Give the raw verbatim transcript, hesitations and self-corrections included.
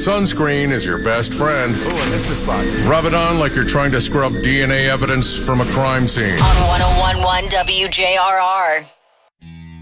Sunscreen is your best friend. Oh, I missed the spot. Rub it on like you're trying to scrub D N A evidence from a crime scene. On one oh one point one W J R R.